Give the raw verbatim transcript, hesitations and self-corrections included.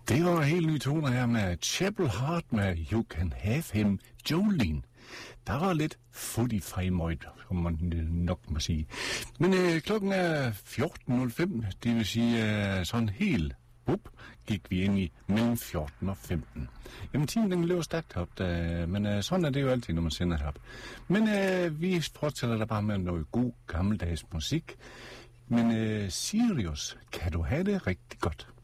Det var helt nye toner her med Chapel Heart med You Can Have Him, Jolene. Der var lidt footy fremøjt, som man nok må sige. Men øh, klokken er fjorten nul fem, det vil sige øh, sådan helt up, gik vi ind i mellem fjorten og femten. Jamen tiden den løber stærkt op, da, men øh, sådan er det jo altid, når man sender herop. Men øh, vi fortsætter der bare med noget god gammeldags musik. Men øh, Sirius, kan du have det rigtig godt?